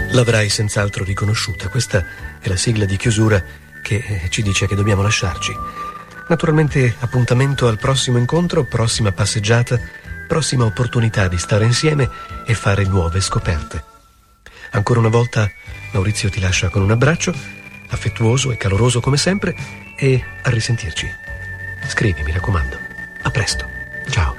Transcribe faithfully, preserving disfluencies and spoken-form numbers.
L'avrai senz'altro riconosciuta. Questa è la sigla di chiusura che ci dice che dobbiamo lasciarci. Naturalmente appuntamento al prossimo incontro, prossima passeggiata, prossima opportunità di stare insieme e fare nuove scoperte. Ancora una volta Maurizio ti lascia con un abbraccio, affettuoso e caloroso come sempre, e a risentirci. Scrivi, mi raccomando. A presto. Ciao.